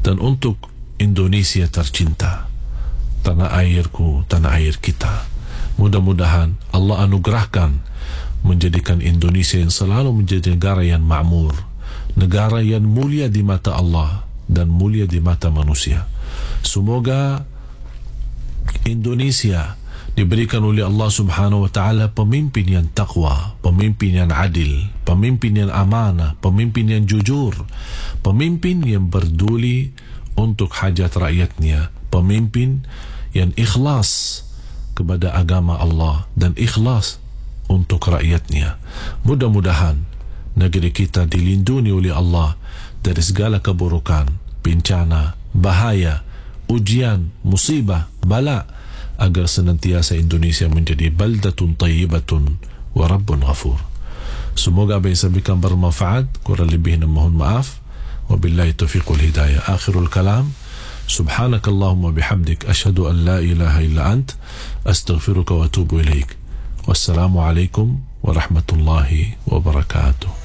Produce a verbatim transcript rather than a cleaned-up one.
dan untuk Indonesia tercinta, tanah airku, tanah air kita. Mudah-mudahan Allah anugerahkan menjadikan Indonesia yang selalu menjadi negara yang makmur, negara yang mulia di mata Allah dan mulia di mata manusia. Semoga Indonesia diberikan oleh Allah Subhanahu wa taala pemimpin yang takwa, pemimpin yang adil, pemimpin yang amanah, pemimpin yang jujur, pemimpin yang peduli untuk hajat rakyatnya, pemimpin yang ikhlas kepada agama Allah dan ikhlas untuk rakyatnya. Mudah-mudahan negeri kita dilindungi oleh Allah dari segala keburukan, bencana, bahaya, ujian, musibah, bala, agar senantiasa Indonesia menjadi baldatun tayyibatun wa rabbun ghafur. Semoga apa yang saya sampaikan bermanfaat, kurang lebihnya mohon maaf. Wabillahi taufiq wal hidayah. Akhirul kalam, subhanakallahumma bihamdik, asyhadu an la ilaha illa ant, astaghfiruka wa atubu ilaik. Wassalamu alaikum warahmatullahi wabarakatuh.